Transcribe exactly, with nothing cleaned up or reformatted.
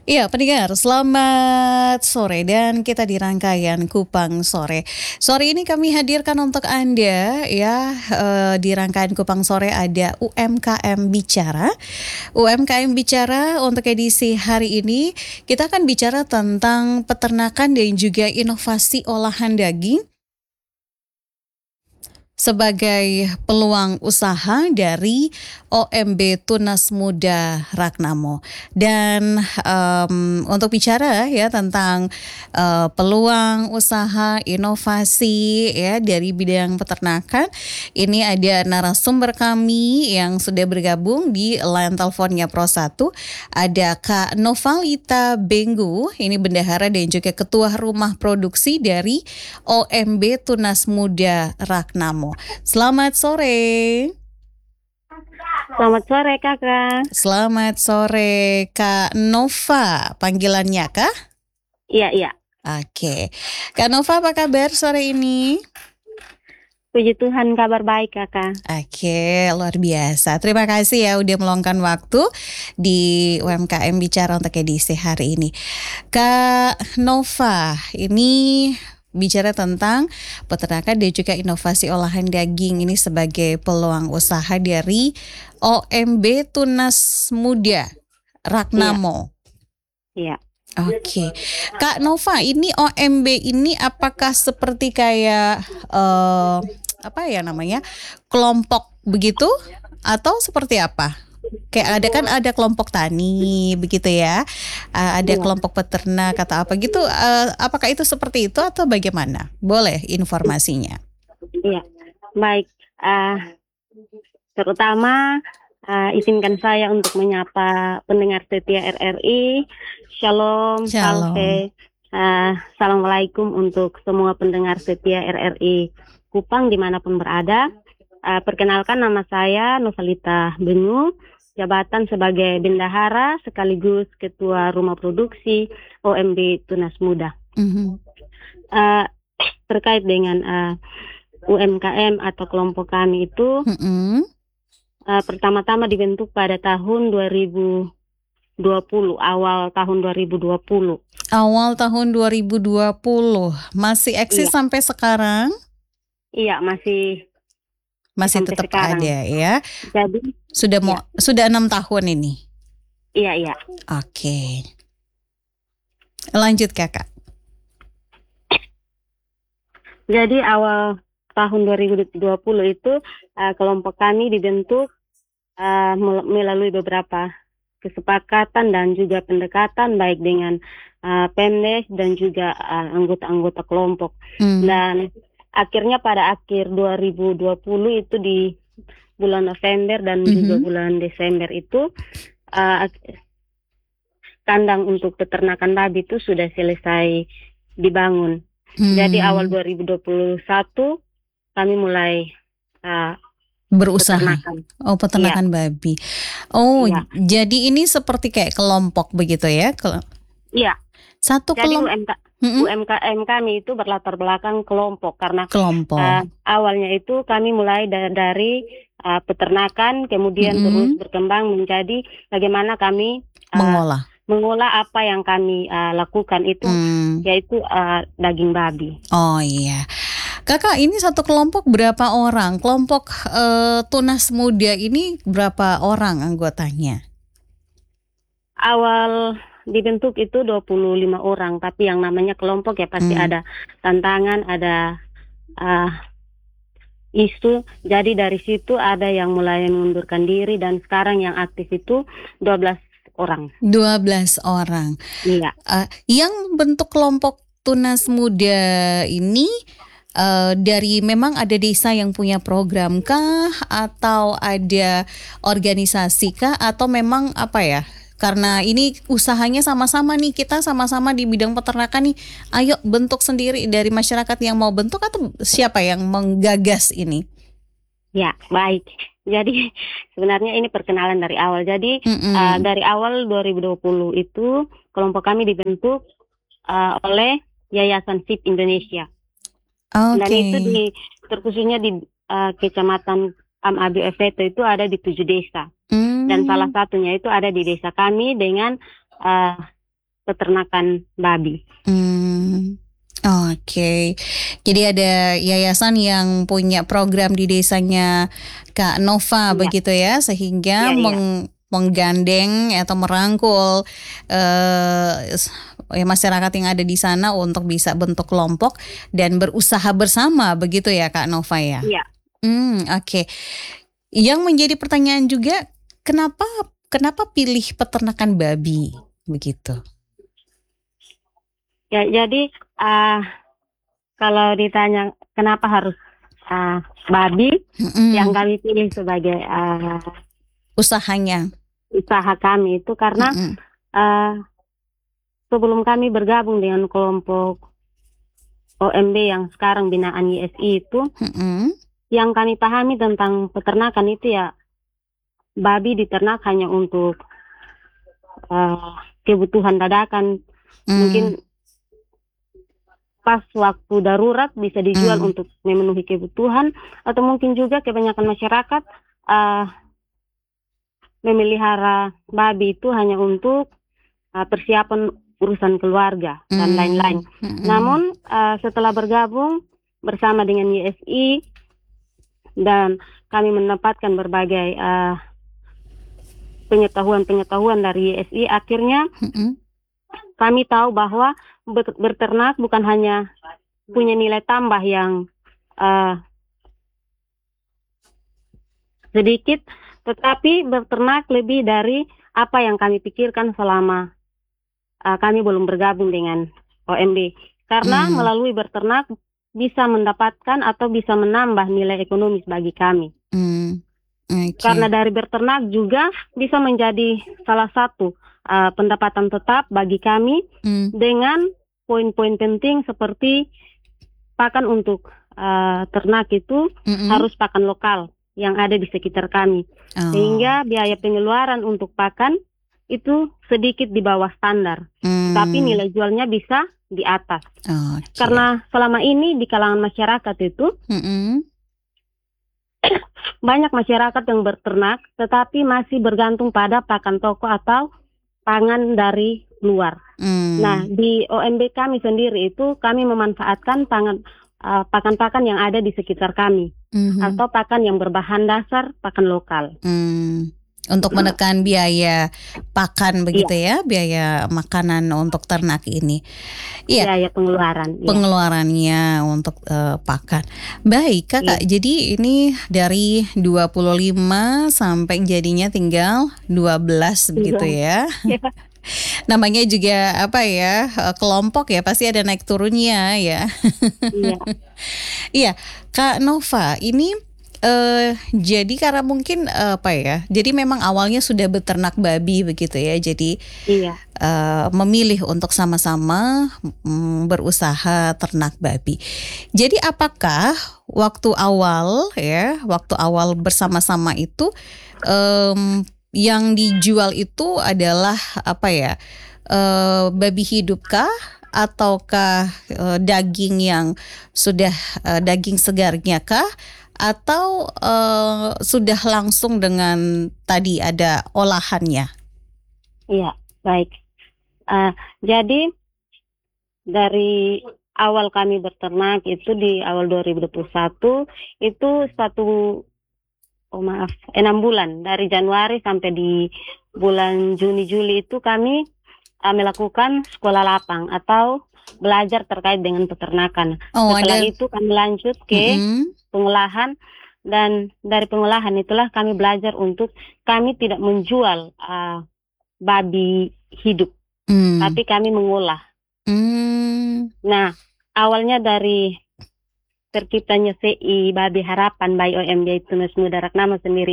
Iya, pendengar, selamat sore dan kita di rangkaian Kupang Sore. Sore ini kami hadirkan untuk Anda ya, eh, di rangkaian Kupang Sore ada U M K M Bicara. U M K M Bicara untuk edisi hari ini kita akan bicara tentang peternakan dan juga inovasi olahan daging sebagai peluang usaha dari O M B Tunas Muda Ragnamo. Dan em, untuk bicara ya tentang eh, peluang usaha inovasi ya dari bidang peternakan, ini ada narasumber kami yang sudah bergabung di line teleponnya Pro satu. Ada Kak Novalita Benggu, ini bendahara dan juga ketua rumah produksi dari O M B Tunas Muda Ragnamo. Selamat sore. Selamat sore kakak. Selamat sore Kak Nova, panggilannya kah? Iya iya. Oke, Kak Nova apa kabar sore ini? Puji Tuhan kabar baik kakak. Oke, luar biasa. Terima kasih ya udah meluangkan waktu di U M K M Bicara untuk edisi hari ini. Kak Nova, ini bicara tentang peternakan dan juga inovasi olahan daging ini sebagai peluang usaha dari O M B Tunas Muda Ragnamo. Iya. Oke, Kak Nova, ini O M B ini apakah seperti kayak eh, apa ya namanya kelompok begitu atau seperti apa? Kayak ada kan ada kelompok tani begitu ya, uh, ada Iya. kelompok peternak atau apa gitu. Uh, apakah itu seperti itu atau bagaimana? Boleh informasinya? Iya. Baik. Uh, terutama uh, izinkan saya untuk menyapa pendengar setia R R I. Shalom, Shalom. salve. Uh, Assalamualaikum untuk semua pendengar setia R R I Kupang dimanapun berada. Uh, perkenalkan nama saya Novalita Benggu, jabatan sebagai bendahara sekaligus ketua rumah produksi O M B Tunas Muda. Mm-hmm. Uh, terkait dengan uh, U M K M atau kelompok kami itu, Mm-hmm. uh, pertama-tama dibentuk pada tahun dua ribu dua puluh, awal tahun dua ribu dua puluh. Awal tahun dua ribu dua puluh, masih eksis Iya. sampai sekarang? Iya, masih Masih sampai tetap sekarang. ada ya. Jadi Sudah mau sudah enam tahun ini. iya iya. Oke. Lanjut kakak. Jadi awal tahun dua ribu dua puluh itu uh, kelompok kami dibentuk uh, mel- melalui beberapa kesepakatan dan juga pendekatan baik dengan uh, Pemdes dan juga uh, anggota-anggota kelompok. Hmm. Dan akhirnya pada akhir dua ribu dua puluh itu di bulan November dan Mhm. juga bulan Desember itu uh, kandang untuk peternakan babi itu sudah selesai dibangun. Hmm. Jadi awal dua ribu dua puluh satu kami mulai uh, berusaha. peternakan. Oh, peternakan babi. Oh, Iya. jadi ini seperti kayak kelompok begitu ya? Kel- Iya. Satu Jadi kelompok. U M K Mm-mm. U M K M kami itu berlatar belakang kelompok karena Kelompok. uh, awalnya itu kami mulai da- dari uh, peternakan, kemudian Mm-mm. terus berkembang menjadi bagaimana kami uh, Mengolah. mengolah apa yang kami uh, lakukan itu, Hmm. yaitu uh, daging babi. Oh iya. Kakak, ini satu kelompok berapa orang? Kelompok eh, Tunas Muda ini berapa orang anggotanya? Awal dibentuk itu dua puluh lima orang, tapi yang namanya kelompok ya pasti Hmm. ada tantangan, ada uh, isu. Jadi dari situ ada yang mulai mengundurkan diri dan sekarang yang aktif itu dua belas orang. dua belas orang. Iya. Uh, yang bentuk kelompok Tunas Muda ini uh, dari memang ada desa yang punya program kah atau ada organisasi kah atau memang apa ya? Karena ini usahanya sama-sama nih, kita sama-sama di bidang peternakan nih. Ayo bentuk sendiri dari masyarakat yang mau bentuk atau siapa yang menggagas ini? Ya, baik. Jadi sebenarnya ini perkenalan dari awal. Jadi uh, dari awal dua ribu dua puluh itu kelompok kami dibentuk uh, oleh Yayasan S I P Indonesia. Okay. Dan itu di terkhususnya di uh, Kecamatan Am-Abi Efeto itu ada di tujuh desa. Mm. Dan salah satunya itu ada di desa kami dengan uh, peternakan babi. Hmm. Oke, jadi ada yayasan yang punya program di desanya Kak Nova Iya. begitu ya, sehingga Iya, iya. meng- menggandeng atau merangkul eh, s- ya masyarakat yang ada di sana untuk bisa bentuk kelompok dan berusaha bersama begitu ya Kak Nova ya. Iya. Hmm, oke. Yang menjadi pertanyaan juga, kenapa kenapa pilih peternakan babi begitu? Ya, jadi ah, kalau ditanya kenapa harus ah, babi, yang Mm-mm. kami pilih sebagai ah, Usahanya. usaha kami itu karena Mm-mm. ah, sebelum kami bergabung dengan kelompok O M B yang sekarang binaan Y S I itu, Mm-mm. yang kami pahami tentang peternakan itu ya, babi diternak hanya untuk ah, kebutuhan dadakan. Mm. Mungkin pas waktu darurat bisa dijual Mm. untuk memenuhi kebutuhan, atau mungkin juga kebanyakan masyarakat ah, memelihara babi itu hanya untuk ah, persiapan urusan keluarga dan Mm. lain-lain. Mm-mm. Namun ah, setelah bergabung bersama dengan Y S I dan kami mendapatkan berbagai ah, pengetahuan-pengetahuan dari Y S I, akhirnya Mm-mm. kami tahu bahwa ber- berternak bukan hanya punya nilai tambah yang ah, sedikit, tetapi beternak lebih dari apa yang kami pikirkan selama uh, kami belum bergabung dengan O M B. Karena Mm. melalui berternak bisa mendapatkan atau bisa menambah nilai ekonomis bagi kami. Mm. Oke. Karena dari berternak juga bisa menjadi salah satu uh, pendapatan tetap bagi kami Mm. dengan poin-poin penting seperti pakan untuk uh, ternak itu Mm-mm. harus pakan lokal yang ada di sekitar kami. Oh. Sehingga biaya pengeluaran untuk pakan itu sedikit di bawah standar. Mm. Tapi nilai jualnya bisa di atas. Oke. Karena selama ini di kalangan masyarakat itu Mm-mm. banyak masyarakat yang berternak tetapi masih bergantung pada pakan toko atau pangan dari luar. Mm. Nah, di O M B kami sendiri itu kami memanfaatkan pangan uh, pakan-pakan yang ada di sekitar kami. Mhm. Atau pakan yang berbahan dasar pakan lokal. Mm. Untuk menekan biaya pakan begitu ya, biaya makanan untuk ternak ini. Iya, Biaya pengeluaran. Iya. pengeluarannya untuk eh, pakan. Baik, Kakak. Jadi ini dari dua puluh lima sampai jadinya tinggal dua belas begitu ya. Iya. Namanya juga apa ya, eh, kelompok ya, pasti ada naik turunnya ya. Iya. Iya, Kak Nova, ini eh jadi karena mungkin eh, apa ya? Jadi memang awalnya sudah beternak babi begitu ya. Jadi Iya. eh, memilih untuk sama-sama mm, berusaha ternak babi. Jadi apakah waktu awal ya, waktu awal bersama-sama itu em, yang dijual itu adalah apa ya? eh, babi hidup kah? Ataukah eh, daging yang sudah eh, daging segarnya kah? Atau eh, sudah langsung dengan tadi ada olahannya? Iya, baik. Uh, jadi dari awal kami berternak itu di awal dua ribu dua puluh satu itu satu oh maaf enam bulan dari Januari sampai di bulan Juni Juli itu kami uh, melakukan sekolah lapang atau belajar terkait dengan peternakan. Oh, Setelah ada. itu kami lanjut ke Mm-mm. pengolahan, dan dari pengolahan itulah kami belajar untuk kami tidak menjual uh, babi hidup, Mm. tapi kami mengolah. Mm. Nah, awalnya dari terciptanya C I Babi Harapan by O M B Tunas Muda Ragnamo sendiri